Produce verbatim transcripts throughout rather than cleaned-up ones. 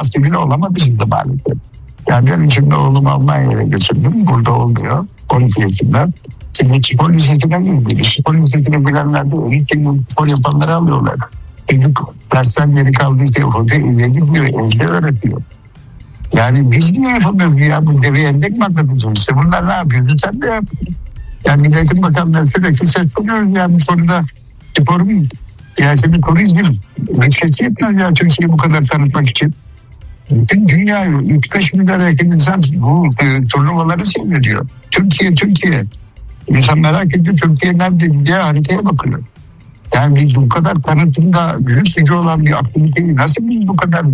asimile bile olamadı şimdi maalesef. Yani benim şimdi oğlumu Almanya'ya götürdüm. Burada oluyor. on iki yaşında. Şimdi spor lisesine girdi. Spor lisesine girenler de eğitim spor yapanları alıyorlar. Çocuk dersten geri kaldıysa hoca evine gidiyor. Evde öğretiyor. Yani biz niye yapamıyoruz ya? Bu deveye endek mi atlatacağız? İşte bunlar ne yapıyordu? Sen de yap. Yani Milletin Bakanları sürekli ses konuyoruz yani bu konuda. Sporu mu? Yani şimdi turizm. Bütçesi yetmez ya Türkiye'yi bu kadar tanıtmak için. Bütün dünya üç beş milyar yakın insan bu e, turnuvaları seyrediyor. Türkiye, Türkiye. İnsan merak ediyor Türkiye nerede diye haritaya bakıyor. Yani biz bu kadar tanıtımda büyük gücü olan bir aktiviteyi nasıl biz bu kadar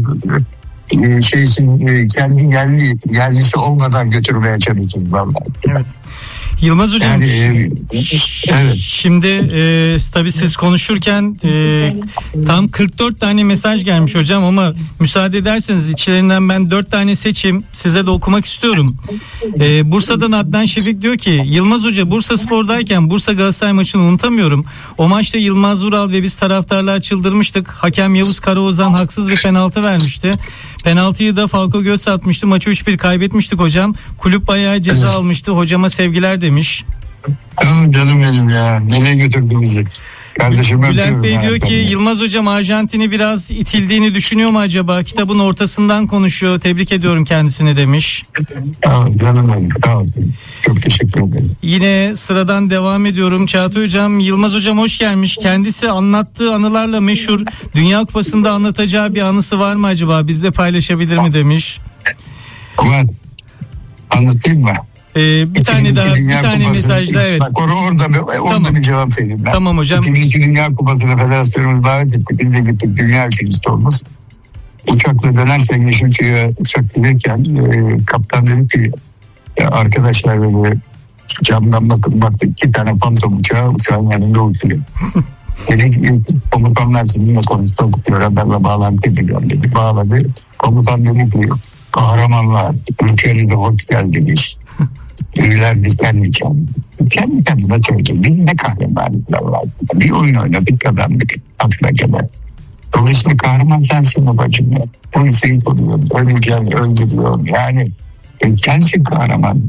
e, şeysin e, kendi yerli yerlisi olmadan götürmeye çalışıyoruz vallahi. Evet. Yılmaz Hocam, yani, e, evet. Şimdi e, tabii siz konuşurken e, tam kırk dört tane mesaj gelmiş hocam ama müsaade ederseniz içlerinden ben dört tane seçeyim, size de okumak istiyorum. E, Bursa'dan Adnan Şefik diyor ki, Yılmaz Hoca Bursa Spor'dayken Bursa Galatasaray maçını unutamıyorum. O maçta Yılmaz Vural ve biz taraftarlar çıldırmıştık. Hakem Yavuz Karaozan haksız bir penaltı vermişti. Penaltıyı da Falco Götze atmıştı. Maçı üç bir kaybetmiştik hocam. Kulüp bayağı ceza almıştı. Hocama sevgiler demiş. Oh, canım benim ya. Nereye götürdü bizi? Kardeşim Bülent Bey diyor ki Yılmaz Hocam Arjantin'i biraz itildiğini düşünüyor mu acaba? Kitabın ortasından konuşuyor. Tebrik ediyorum kendisini demiş. Tamam canım benim. Tamam. Çok teşekkür ederim. Yine sıradan devam ediyorum. Çağatay Hocam, Yılmaz Hocam hoş gelmiş. Kendisi anlattığı anılarla meşhur. Dünya Kupası'nda anlatacağı bir anısı var mı acaba? Bizle paylaşabilir mi demiş. Var. Anlatayım mı? Ee, bir İki tane daha, bir tane mesajda evet. Bak orada bir, orada tamam. bir cevap vereyim ben. Tamam hocam. İkinci Dünya Kupası'na federasyonumuz davet ettik. Biz de gittik. Dünya ikincisi olmuş. Uçakla dönerken Yeşilköy'e uçak gelirken e, kaptan dedi ki ya arkadaşlar böyle camdan bakıp baktık iki tane Phantom uçağı uçağın yanında uçuyor. Dedi ki komutanlar sizinle konuştuk. Radarla bağlantı ediyorum dedi. Bağladı. Komutan dedi ki kahramanlar ülkenize hoş geldiniz. Ünlüler diken diken. Kendi kendime söyledim. Biz ne kahramanlıklar var. Bir oyun oynadık kazandık. Atla kadar. Dolayısıyla kahraman sensin babacığım. Polisi koruyoruz. Öleceğim, öldürüyorum. Yani sensin kahraman.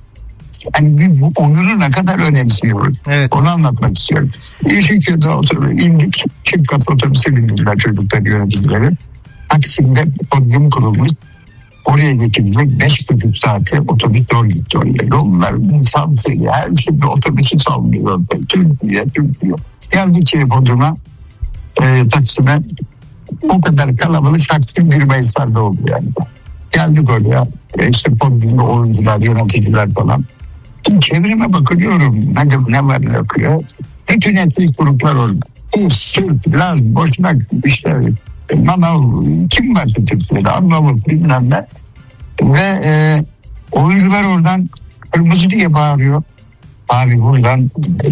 Yani biz bu oyunu ne kadar önemsiyoruz. Evet. Onu anlatmak istiyorum. Yeşilköy'de oturuyor. İndik. Çift kat otobüse bindiler çocuklar yöneticileri. Taksim'de podyum kurulmuş. Oraya getirecek beş buçuk saate otobüs yol gitti oraya. Yollar, insan sayı, her şeyde otobüsü sallıyor. Türkiye, Türkiye. Geldik ki podyuma, e, Taksim'e. O kadar kalabalık Taksim bir Mayıs'larda oldu yani. Geldik oraya. E, işte podyumda oyuncular, yöneticiler falan. Şimdi çevreme bakıyorum. Ne, ne var ne okuyor. Bütün etnik gruplar oldu. Sırp, Laz, Boşnak, işte Manav, kim varsa Türkiye'de Arnavut bilmem ne ve e, oyuncular oradan kırmızı diye bağırıyor. Abi buradan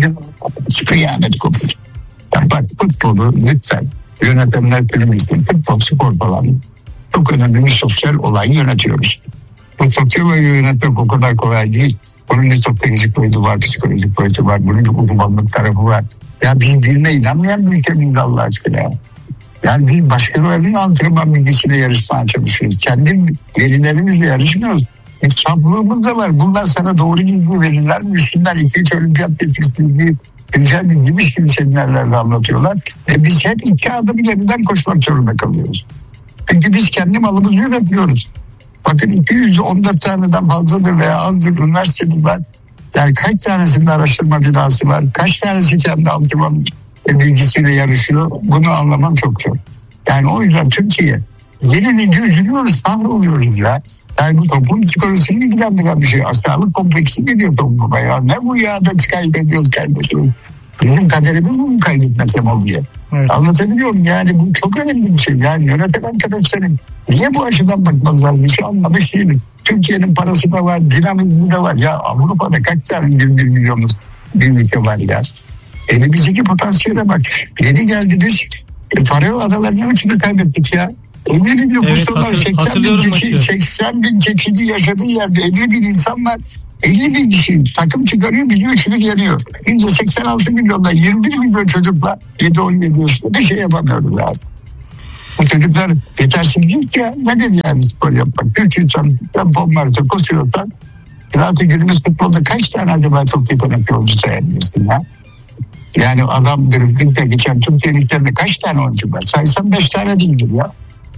kıyamet koptu. Yani bak futbolu lütfen yönetenler kırmızı futbol spor falan çok önemli bir sosyal olay yönetiyoruz. Bu sosyal olayı yönetmek o kadar kolay değil. Bunun bir stratejik boyutu var, psikolojik boyutu var, bunun bir uzmanlık tarafı var. Ya birbirine inanmayan bir ülkemiz Allah aşkına. Yani biz başkalarının antrenman bilgisiyle yarışmaya çalışıyoruz. Kendi verilerimizle yarışmıyoruz. Hesaplarımız da var. Bunlar sana doğru bilgi verirler mi? Üstünden iki üç olimpiyat bilgi, güzel bilgi gibi seminerlerde anlatıyorlar. Ve biz hep iki adım ilerinden koşmak zorunda kalıyoruz. Çünkü biz kendi malımızı üretiyoruz. Bakın iki yüz on dört taneden fazladır veya azdır üniversitemiz var. Yani kaç tanesinde araştırma binası var? Kaç tanesi kendi antrenman bilgisiyle yarışıyor. Bunu anlamam çok zor. Yani o yüzden Türkiye yenilince üzülüyoruz, sahroluyoruz ya. Yani bu toplum psikolojisini ilgilendiren bir şey. Sağlık kompleksi geliyor topluma ya. Ne bu ya da kaybediyoruz kaybediyoruz. Bizim kaderimiz mi kaybetmesem oluyor? Evet. Anlatabiliyorum yani bu çok önemli bir şey. Yani yöneten arkadaşların niye bu açıdan bakmazlar? Bir şey anlamış değilim. Türkiye'nin parası da var, dinamizmi de var. Ya Avrupa'da kaç tane yirmi bir milyonluk bir ülke var ya. Elimizdeki potansiyele bak. Yeni geldiniz. E, Faroe Adaları'nın üçünü kaybettik ya. elli milyon evet, Bursa'dan seksen bin kişi, seksen bin kişi yaşadığı yerde elli bin insan var. elli bin kişi takım çıkarıyor, biliyor üçünü geliyor. Şimdi seksen altı milyonda yirmi bir milyon çocukla yedi on yedi yaşında bir şey yapamıyoruz lazım. Bu çocuklar yetersizlik ya. Nedir yani spor yapmak? Üç insan fonlarca koşuyorsan zaten günümüz futbolda kaç tane acaba çok yetenekli oyuncu sayabilirsin ya? Yani adam dribblingle geçen Türkiye liglerinde kaç tane oyuncu var? Saysan beş tane değildir ya.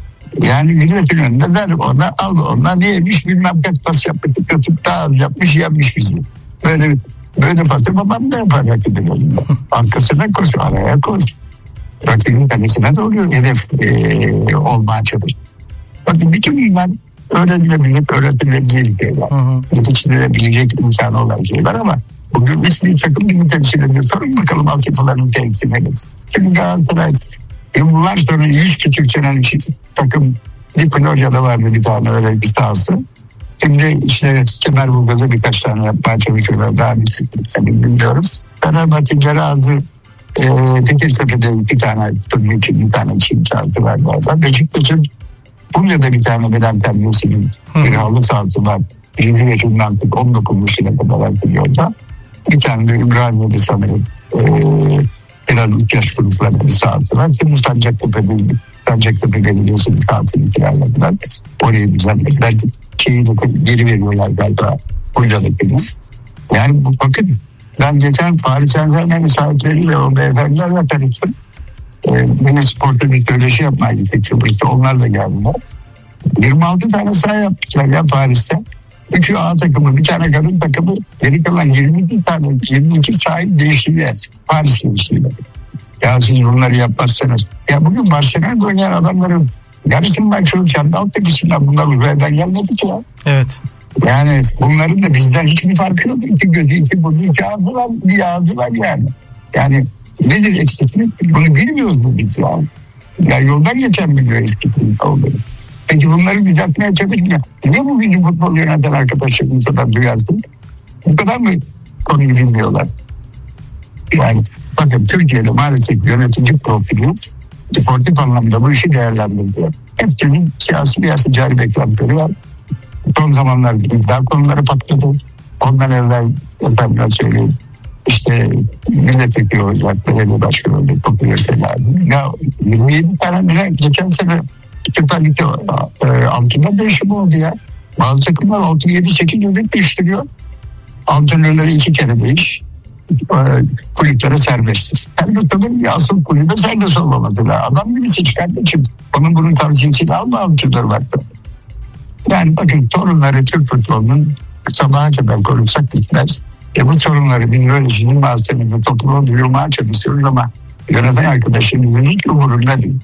Yani milletin önünde ver ona, al ona, neymiş bilmem kaç pas yapmış, kasıp daha az yapmış, yapmış bizi. Böyle böyle pası babam da yapar rakibin önünde. Arkasına koş, araya koş. Rakibin kalesine doğru hedef e, olmaya çalış. Bakın bütün bunlar öğrenilebilecek, öğretilebilecek şeyler. Yetiştirilebilecek imkanı olan şeyler ama bugün misli takım gibi temsil ediyor. Sorun bakalım altyapılarını temsil ederiz. Şimdi Galatasaray yıllar sonra yüz küçük senelik takım bir Florya'da vardı bir tane öyle bir sahası. Şimdi işte Kemerburgaz'da birkaç tane yapmaya çalışıyorlar. Daha bir sıkıntı bilmiyorum. Fenerbahçe Cerazı e, Fikirtepe'de iki tane turnu için bir tane çim sahası var galiba. Beşiktaş'ın Bulya'da bir tane beden terbiyesinin bir halı sahası var. yirmi yaşından tut on dokuz yaşına kadar gidiyorlar. Bir tane de İbrahim'de sanırım e, biraz ilk yaş gruplarında bir sahası var. Şimdi Sancaktepe'de Sancaktepe Belediyesi'nin sahasını kiraladılar. Orayı düzenlediler. Şeyi de geri veriyorlar galiba Bulya'dakiniz. Yani bu bakın ben geçen Paris Saint-Germain'in sahipleriyle o beyefendilerle tanıştım. Ee, yine sporta bir söyleşi yapmaya gittik. İşte onlar da geldiler. yirmi altı tane saha yapmışlar ya Paris'te. Üçü A takımı, bir tane kadın takımı, geri kalan yirmi iki tane, yirmi iki sahip değiştiler. Paris değiştiler. Ya siz bunları yapmazsanız. Ya bugün Barcelona'da oynayan adamların yarısından çoğu kendi alt takısından bunlar uzaydan gelmedi ki ya. Evet. Yani bunların da bizden hiçbir farkı yok. İki gözü, iki burnu, iki ağzı var, bir ağzı var yani. Yani nedir eksiklik? Bunu bilmiyoruz bu biz ya. Ya yoldan geçen biliyor eksiklik olduğunu. Peki bunları düzeltmeye çalışmıyor. Niye bu bizim futbol yöneten arkadaşlar bu kadar duyarsın? Bu kadar mı konuyu bilmiyorlar? Yani bakın Türkiye'de maalesef yönetici profili sportif anlamda bu işi değerlendiriyor. Hepsinin siyasi veya ticari beklentileri var. Son zamanlarda iddia konuları patladı. Ondan evvel efendim söyleyeyim. İşte milletvekili olacak, belediye başkanı olacak, popüler selam. Ya yirmi yedi tane bile geçen sene Süper Lig'de e, altında değişim oldu ya. Bazı takımlar altı yedi sekiz yıllık değiştiriyor. Antrenörleri iki kere değiş. E, kulüplere serbestsiz. Serbest olur ya, asıl kulübe serbest olmamadılar. Adam gibi seç kardeşim. Onun bunun tavsiyesini alma antrenör baktı. Yani bakın sorunları Türk futbolunun sabaha kadar konuşsak bitmez. E bu sorunları bilmiyoruz. Bazılarını topluma duyurmaya çalışıyoruz ama yöneten arkadaşımızın hiç umurunda değil.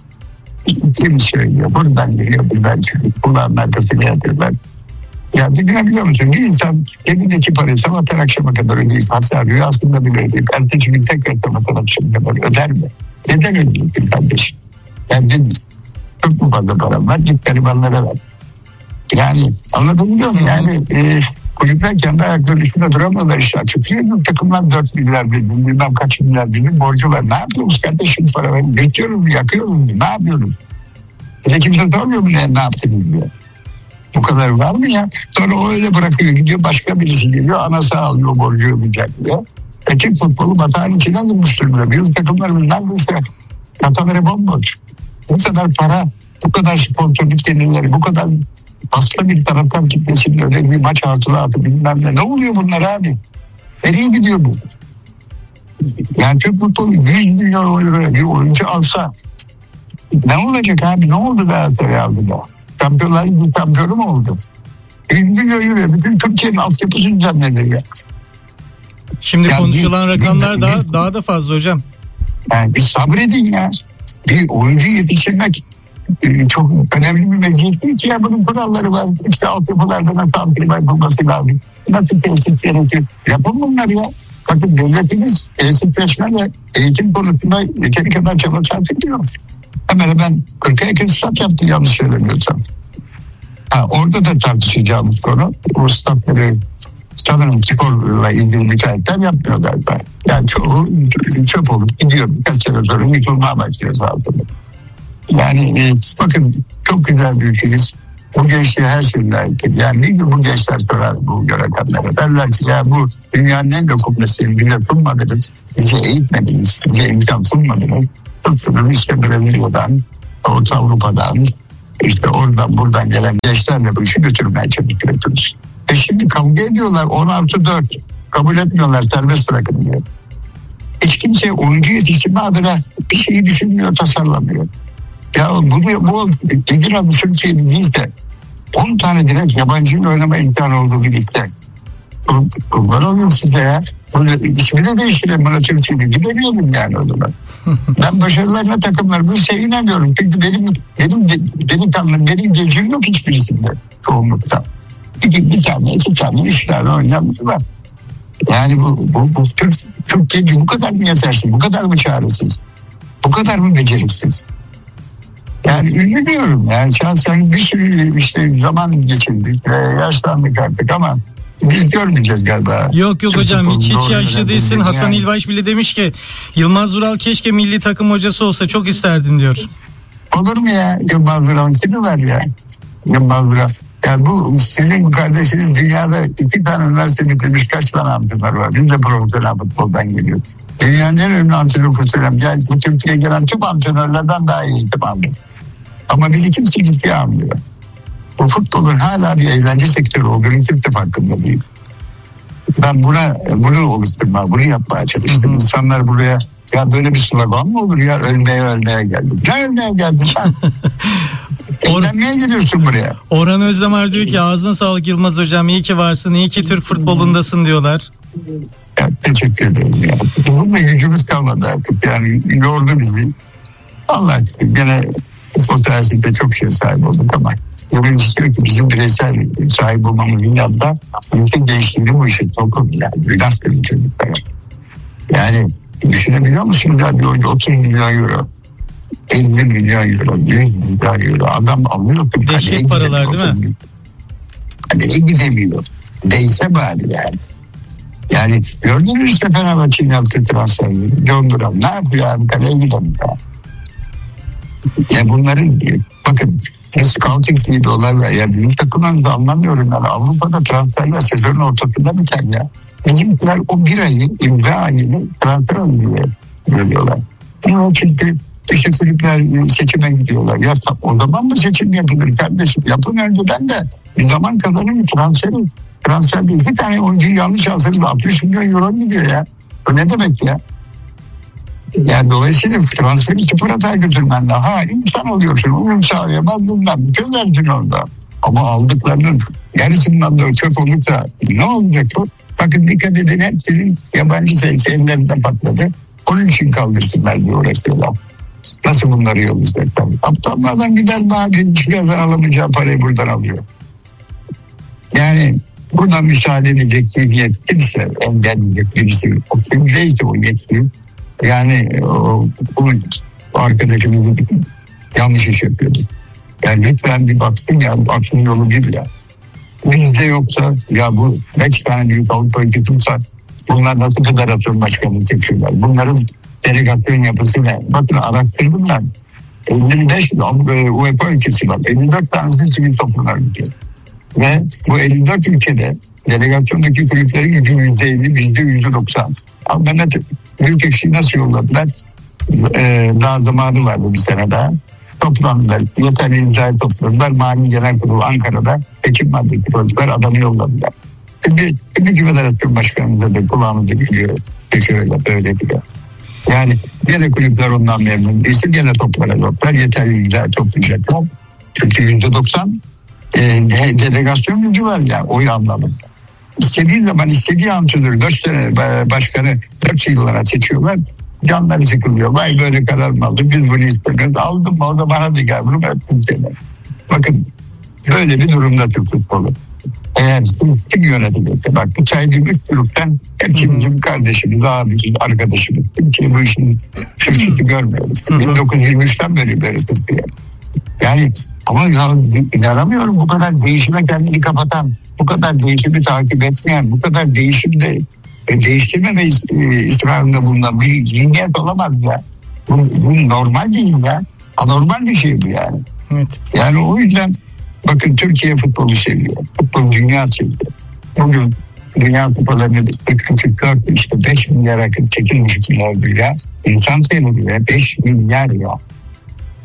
Kim söylüyor? Buradan geliyor, buradan çıkıyor. Kulağın arkasını yapıyorlar. Ya düşünebiliyor musun? Bir insan elindeki parayı sabahtan akşama kadar ödeyip hatta rüyasında bile ödeyip ertesi gün tekrar sabahtan akşama kadar öder mi? Neden ödeyeceksin kardeşim? Yani çok mu fazla param var? Git garibanlara ver. Yani anlatabiliyor muyum? Yani e, kulüpler kendi ayakları üstünde duramıyorlar işte. Açıklıyor takımlar dört milyar bildim, bilmem kaç milyar bildim borcu var. Ne yapıyoruz kardeşim para verin? Geçiyoruz mu, yakıyoruz mu? Ne yapıyoruz? Bir de kimse sormuyor mu ne, ne yaptığını diyor. Bu kadar var mı ya? Sonra o öyle bırakıyor gidiyor, başka birisi geliyor, anası alıyor borcu ödeyecek diyor. Erkek futbolu batağın içinden durmuş durmuyor. Büyük takımlarımız neredeyse kataları bomboş. Bu kadar para, bu kadar sponsorluk gelirleri, bu kadar hasta bir taraftan kitlesinin öyle bir maç hasılatı bilmem ne. Ne oluyor bunlar abi? Nereye gidiyor bu? Yani Türk futbolu yüz milyon euro bir oyuncu alsa ne olacak abi? Ne oldu Galatasaray aldı da? Şampiyonlar Ligi şampiyonu mu oldu? yüz milyon euro bütün Türkiye'nin altyapısını düzenlenir ya. Şimdi yani konuşulan bir, rakamlar bir, daha bir, daha da fazla hocam. Yani bir sabredin ya. Bir oyuncu yetiştirmek çok önemli bir meclis değil ki ya, bunun kuralları var. İşte altyapılarda nasıl antrenman yapılması lazım. Nasıl tesis gerekiyor. Yapın bunları ya. Bakın devletimiz tesisleşme ve eğitim konusunda yeteri kadar çaba sarf ediyor. Hemen hemen kırka yakın stat yaptı yanlış söylemiyorsam. Ha, orada da tartışacağımız konu o statları sanırım sporla ilgili müteahhitler yapmıyor galiba. Yani çoğu çöp olup gidiyor. Birkaç sene sonra yıkılmaya başlıyor zaten. Yani e, bakın çok güzel bir ülkeyiz. Bu gençliğe her şeyin layıktır. Yani bir gün bu gençler sorar bu yönetenlere. Derler ki ya bu dünyanın en lokumlasını bize sunmadınız. Bize eğitmediniz. Bize imkan sunmadınız. Tuttunuz işte Brezilya'dan Orta Avrupa'dan işte oradan buradan gelen gençlerle bu işi götürmeye çalışıyoruz. E şimdi kavga ediyorlar on artı dört. Kabul etmiyorlar, serbest bırakın diyor. Hiç kimse oyuncu yetiştirme adına bir şeyi düşünmüyor, tasarlamıyor. Ya bu, bu ligin adı Türkiye'de değilse on tane direkt yabancının oynama imkanı olduğu bir ligde. Kurban oluyorum size ya. Böyle ismi de değiştirelim bana Türkiye'de. Gidemiyorum yani o zaman. Ben başarılarına takımlarımı sevinemiyorum. Çünkü benim benim benim tanrım, benim gözüm yok hiçbirisinde çoğunlukta. Bir, bir tane, iki tane, üç tane oynamış var. Yani bu, bu, bu Türk, Türkiye bu kadar mı yetersiz, bu kadar mı çaresiz, bu kadar mı beceriksiz? Yani üzülüyorum yani şahsen bir sürü işte zaman geçirdik ve yaşlandık artık ama biz görmeyeceğiz galiba. Yok yok hocam hiç hiç yaşlı değilsin. Yani. Hasan İlbaş bile demiş ki Yılmaz Vural keşke milli takım hocası olsa çok isterdim diyor. Olur mu ya Yılmaz Vural kimi var ya Yılmaz Vural. Yani bu sizin kardeşiniz dünyada iki tane üniversite bitirmiş kaç tane antrenör var. Biz de profesyonel futboldan geliyoruz. Dünyanın en önemli antrenör profesyonel. Yani bu Türkiye'ye gelen tüm antrenörlerden daha iyi eğitim alıyor. Ama bizi kimse ciddiye almıyor. Bu futbolun hala bir eğlence sektörü olduğunu kimse farkında değil. Ben buna bunu oluşturma, bunu yapmaya çalıştım. Hı hı. İnsanlar buraya ya böyle bir slogan mı olur ya ölmeye ölmeye geldik. Ne ölmeye geldin sen? Eğlenmeye geliyorsun buraya. Orhan Özdemir diyor ki ağzına sağlık Yılmaz hocam, iyi ki varsın, iyi ki Türk futbolundasın diyorlar. Ya, teşekkür ederim ya. Bununla gücümüz kalmadı artık yani yordu bizi. Allah aşkına gene fotoğrafında çok şey sahip olduk ama bugün istiyor ki bizim bireysel sahip olmamızın yanında ülke gençliğinde bu işi tokum yani. Günah bir çocuklara. Yani düşünebiliyor musunuz ya bir oyuncu otuz milyon euro, elli milyon euro, yüz milyon euro adam alıyor. Dehşet paralar değil mi? Kaleye gidemiyor. Değse bari yani. Yani gördünüz işte Fenerbahçe'nin yaptığı transferleri. John Duran ne yapıyor abi kaleye gidemiyor. Ya bunların bakın scouting gibi olaylar ya büyük takımlarını anlamıyorum yani Avrupa'da transferler sezonun ortasında biter ya. Bizimkiler o bir ayı imza ayını transfer alıyor görüyorlar. Ama çünkü işte kulüpler seçime gidiyorlar. Ya o zaman mı seçim yapılır kardeşim? Yapın önceden de bir zaman kazanın transferi. Transfer bir iki tane oyuncuyu yanlış alsanız altmış milyon euro gidiyor ya. O ne demek ya? Yani dolayısıyla transferi sıfıra daha götürmen de. Ha insan oluyorsun, uyum sağlayamaz bundan. Çözersin orada. Ama aldıklarının yarısından da çöp olursa ne olacak o? Bakın dikkat edin hepsinin yabancı sayısı ellerinde patladı. Onun için kaldırsınlar diye uğraşıyorlar. Nasıl bunları yollayacaklar? Aptallardan gider mi abi? Hiçbir yerden alamayacağı parayı buradan alıyor. Yani buna müsaade edecek bir yetkiliyse, engelleyecek birisi. O kimdeyse o yetkili. Yani o, bu arkadaşımız yanlış iş yapıyordu. Yani lütfen bir baksın ya, aksın yolu bir ya. Bizde yoksa ya bu beş tane büyük Avrupa ülkesi var. Bunlar nasıl federasyon başkanını seçiyorlar? Bunların delegasyon yapısı ne? Bakın araştırdım ben. elli beş U E F A ülkesi var. elli dört tanesi sivil toplumlar ülke. Ve bu elli dört ülkede delegasyondaki kulüplerin gücü yüzde elli, bizde yüzde doksan. Ama ben de büyük ekşiyi nasıl yolladılar? Ee, daha zamanı vardı bir sene daha. Toplandılar. Yeterli imzayı topladılar. Mali Genel Kurulu Ankara'da seçim vardı. Çocuklar adamı yolladılar. Şimdi, şimdi Federasyon Başkanımıza da kulağımıza geliyor. Şöyle böyle diyor. Yani gene kulüpler ondan memnun değilse gene toplanacaklar. Yeterli imzayı toplayacaklar. Çünkü yüzde doksan e, delegasyon gücü var ya oy anlamında. İstediği zaman istediği antrenör dört sene başkanı dört yıllara seçiyorlar. Canları sıkılıyor. Vay böyle karar mı aldık? Biz bunu istemiyoruz. Aldım mı o da bana da gel. Bunu verdim seni. Bakın böyle bir durumda Türk futbolu. Eğer kim yönetilecekse bak bu saydığımız gruptan hepimizin kardeşimiz, abimiz, arkadaşımız. Kimse bu işin Türkçesi görmüyoruz. bin dokuz yüz yirmi üçten beri böyle Türkiye. Yani ama inanamıyorum bu kadar değişime kendini kapatan, bu kadar değişimi takip etmeyen, bu kadar değişimde e, değiştirmeme ısrarında bulunan bir zihniyet olamaz ya. Bu, bu normal değil ya. Anormal bir şey bu yani. Evet. Yani o yüzden bakın Türkiye futbolu seviyor. Futbol dünya seviyor. Bugün dünya kupalarını kırk dört işte beş milyara kırk sekiz milyar dünya insan seviyor. beş milyar ya.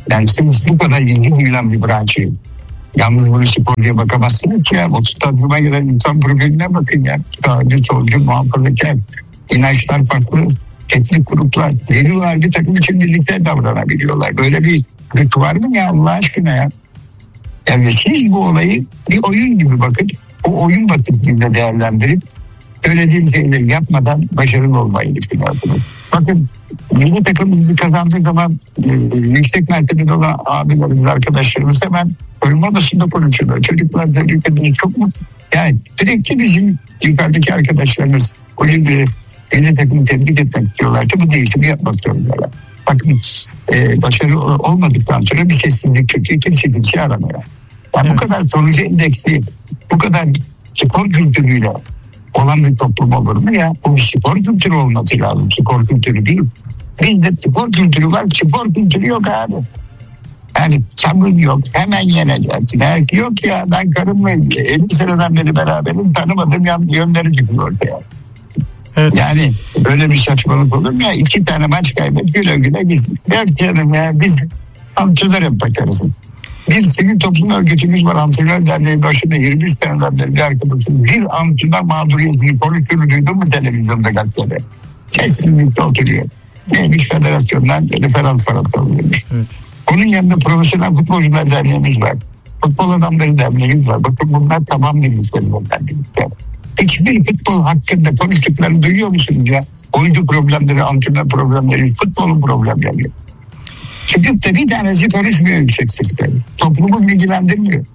Yani siz bu kadar ilgi duyulan bir branşı. Yalnız bunu spor diye bakamazsınız ki ya. O stadyuma gelen insan profiline bakın ya. Sağcı, solcu, muhafazakar, inançlar farklı, teknik gruplar. Veriyorlar bir takım için birlikte davranabiliyorlar. Böyle bir güç var mı ya Allah aşkına ya? Yani siz bu olayı bir oyun gibi bakın. O oyun basitliğinde değerlendirip söylediğim şeyleri yapmadan başarılı olmayı düşünüyorsunuz. Bakın milli takım kazandığı zaman e, yüksek mertebede olan abilerimiz, arkadaşlarımız hemen oyunma odasında konuşuyorlar. Çocuklar da çok mutlu. Yani sürekli bizim yukarıdaki arkadaşlarımız oyun bir milli takımı tebrik etmek istiyorlar. Bu değişimi yapmak zorundalar. Bakın e, başarı olmadıktan sonra bir sessizlik çöküyor. Kimse bir şey aramıyor. Yani evet. Bu kadar sonucu endeksli, bu kadar spor kültürüyle olan bir toplum olur mu ya? Bu bir spor kültürü olması lazım. Spor kültürü değil. Bizde spor kültürü var, spor kültürü yok abi. Yani sabır yok, hemen yeneceksin. Belki yok ya, ben karımla elli seneden beri beraberim, tanımadığım yan yönleri çıkıyor ortaya. Evet. Yani böyle bir saçmalık olur mu ya? İki tane maç kaybet, güle güle biz. Bekleyelim ya, biz antrenör hep bakarız. Bir sivil toplum örgütümüz var, Antrenör Derneği başında yirmi seneden beri bir arkadaşım. Bir antrenör mağduriyetini konuştuğunu duydun mu televizyonda gazetede? Kesinlikle oturuyor. Neymiş federasyondan referans para alıyormuş. Evet. Onun yanında Profesyonel Futbolcular Derneğimiz var. Futbol Adamları Derneğimiz var. Bakın bunlar tamam bilgisayarlar derneğimizler. Hiçbir futbol hakkında konuştuklarını duyuyor musunuz ya? Oyuncu problemleri, antrenör problemleri, futbolun problemleri. Çünkü de bir tanesi konuşmuyor yüksek sesle. Toplumu bilgilendirmiyor.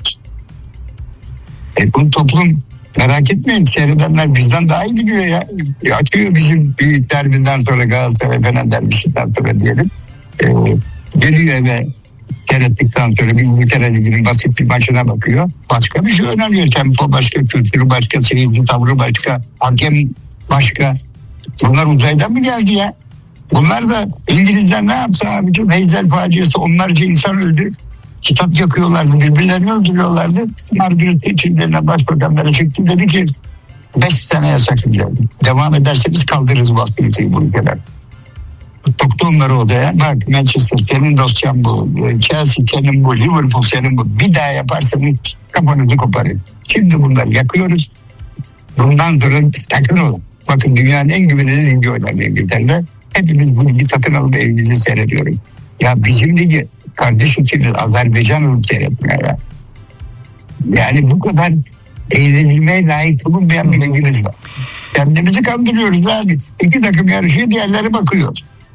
E bu toplum merak etmeyin, seyredenler bizden daha iyi biliyor ya. E açıyor bizim büyük derbinden sonra, Galatasaray Fener derbisinden sonra diyelim. E, geliyor eve seyrettikten sonra bir İngiltere Ligi'nin basit bir maçına bakıyor. Başka bir şey önemli. Tempo başka, kültürü başka, seyirci tavrı başka, hakem başka. Bunlar uzaydan mı geldi ya? Bunlar da İngilizler ne yapsa abicim? Heysel faciası, onlarca insan öldü. Kitap yakıyorlardı, birbirlerini öldürüyorlardı. Margaret Thatcher'den başbakanlara çıktı, dedi ki beş sene yasaklayacağım. Devam ederseniz kaldırırız bu aktiviteyi bu ülkeden. Toplu onları odaya. Bak Manchester senin dosyan bu, Chelsea senin bu, Liverpool senin bu. Bir daha yaparsanız kafanızı koparın. Şimdi bunları yakıyoruz. Bundan sonra takın olun. Bakın dünyanın en güvenilir ligi oynanıyor İngiltere'de. Hepimiz bu ligi satın alıp evimizi seyrediyoruz. Ya bizim ligi kardeş ülkemiz Azerbaycan seyretmiyor ya. Yani bu kadar eğlenilmeye layık bulunmayan bir ligimiz var. Kendimizi kandırıyoruz abi. İki takım yarışıyor, diğerleri bakıyor.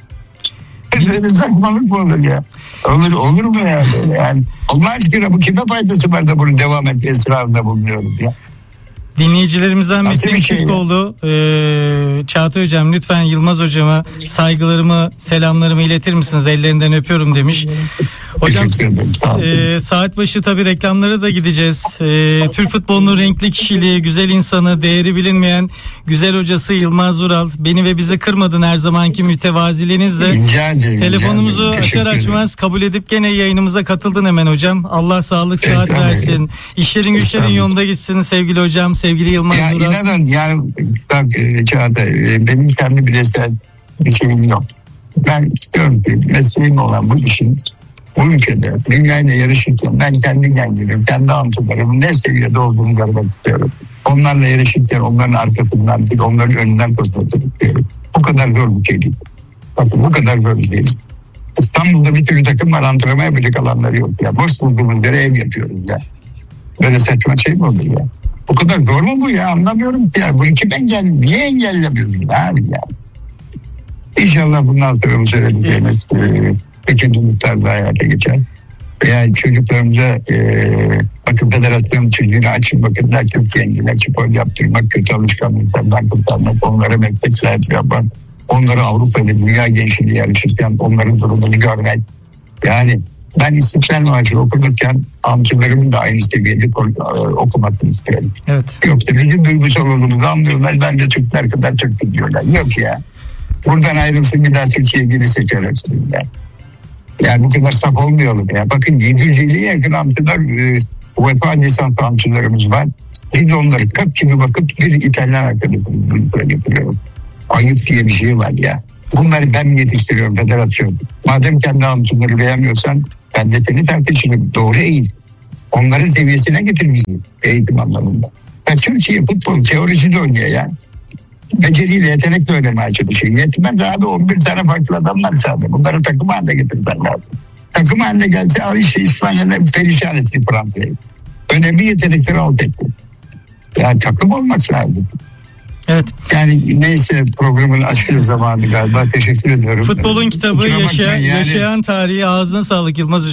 Böyle saçmalık mı olur ya? Olur, olur mu ya böyle yani? Allah aşkına bu kime faydası var da bunu devam etme ısrarında bulunuyoruz ya? Dinleyicilerimizden Metin Türkoğlu, e, Çağatay Hocam lütfen Yılmaz Hocama saygılarımı, selamlarımı iletir misiniz? Ellerinden öpüyorum demiş. Hocam e, saat başı tabii reklamlara da gideceğiz. E, Türk futbolunun renkli kişiliği, güzel insanı, değeri bilinmeyen güzel hocası Yılmaz Ural. Beni ve bizi kırmadın her zamanki mütevaziliğinizle. Telefonumuzu açar açmaz kabul edip gene yayınımıza katıldın hemen hocam. Allah sağlık sıhhat versin. İşlerin güçlerin yolunda gitsin sevgili hocam, sevgili Yılmaz ya, Ural. İnanın yani bak Çağatay, benim kendi bireysel bir şeyim yok. Ben istiyorum ki mesleğim olan bu işin bu ülkede dünyayla yarışırken ben kendi kendimi, kendi antrenörümün ne seviyede olduğunu görmek istiyorum. Onlarla yarışırken onların arkasından değil, onların önünden koşmak istiyorum. Bu kadar zor bir şey değil. Bakın bu kadar zor bir şey değil. İstanbul'da bir türlü takım var, antrenman yapacak alanları yok ya. Boş bulduğumuz yere ev yapıyoruz ya. Böyle saçma şey mi olur ya? Bu kadar zor mu bu ya? Anlamıyorum ki ya. Bunu kim engelliyor? Niye engellemiyoruz abi ya? İnşallah bundan sonra bu söylediğimiz bütünlükler de hayata geçer. Yani çocuklarımıza e, bakın federasyon çocuğunu açın, bakın der Türkiye'ye spor yaptırmak, kötü alışkanlıklardan kurtarmak, onlara meslek sahibi yapmak, onları Avrupa'da dünya gençliği yarışırken onların durumunu görmek. Yani ben İstiklal Marşı okurken antrenörümün de aynı seviyede okumasını istiyorum. Evet. Yoksa bizim duygusal olduğumuzu anlıyorlar. Ben de Türkler kadar Türk biliyorlar. Yok ya. Buradan ayrılsın bir daha Türkiye'ye geri seçer hepsinden. Yani bu kadar saf olmayalım ya. Bakın yedi yüz elliye yakın antrenör, e, UEFA lisans antrenörümüz var. Biz onları kap gibi bakıp bir İtalyan arkadaşımızla getiriyoruz. Ayıp diye bir şey var ya. Bunları ben mi yetiştiriyorum federasyon? Madem kendi antrenörü beğenmiyorsan Ben de seni tartışırım. Doğru eğitim. Onların seviyesine getirmişiz eğitim anlamında. Ve Türkiye futbol teorisi de oynuyor ya. Beceriyle, yetenekle oynamaya çalışıyor. Yetmez abi, on bir tane farklı adam var sahada. Bunları takım haline getirmen lazım. Takım haline gelse abi işte İspanya'da perişan etti Fransa'yı. Önemli yetenekleri alt etti. Yani takım olmak lazım. Evet. Yani neyse, programın aşırı zamanı galiba. Teşekkür ediyorum. Futbolun kitabı yaşayan, yani... yaşayan tarihi, ağzına sağlık Yılmaz Hocam.